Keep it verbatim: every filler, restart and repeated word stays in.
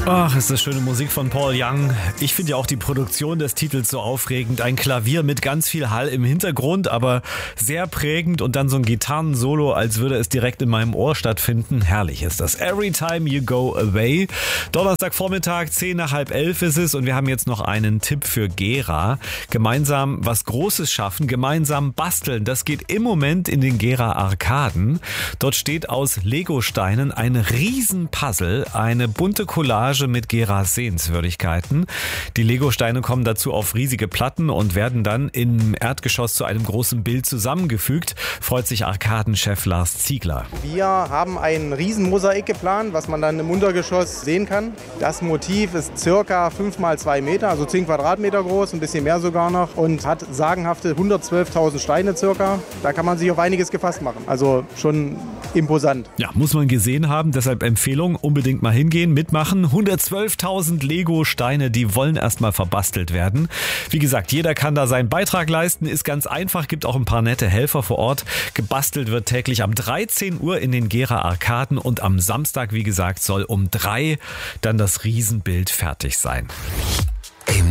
Ach, ist das schöne Musik von Paul Young. Ich finde ja auch die Produktion des Titels so aufregend. Ein Klavier mit ganz viel Hall im Hintergrund, aber sehr prägend und dann so ein Gitarrensolo, als würde es direkt in meinem Ohr stattfinden. Herrlich ist das. Every Time You Go Away. Donnerstagvormittag, zehn nach halb elf ist es und wir haben jetzt noch einen Tipp für Gera. Gemeinsam was Großes schaffen, gemeinsam basteln. Das geht im Moment in den Gera Arkaden. Dort steht aus Legosteinen ein Riesenpuzzle, eine bunte Collage mit Geras Sehenswürdigkeiten. Die Legosteine kommen dazu auf riesige Platten und werden dann im Erdgeschoss zu einem großen Bild zusammengefügt, freut sich Arkadenchef Lars Ziegler. Wir haben ein Riesenmosaik geplant, was man dann im Untergeschoss sehen kann. Das Motiv ist circa fünf mal zwei Meter, also zehn Quadratmeter groß, ein bisschen mehr sogar noch und hat sagenhafte hundertzwölftausend Steine circa. Da kann man sich auf einiges gefasst machen, also schon imposant. Ja, muss man gesehen haben, deshalb Empfehlung, unbedingt mal hingehen, mitmachen. hundertzwölftausend Lego-Steine, die wollen erstmal verbastelt werden. Wie gesagt, jeder kann da seinen Beitrag leisten, ist ganz einfach, gibt auch ein paar nette Helfer vor Ort. Gebastelt wird täglich ab dreizehn Uhr in den Gera Arkaden und am Samstag, wie gesagt, soll um drei dann das Riesenbild fertig sein.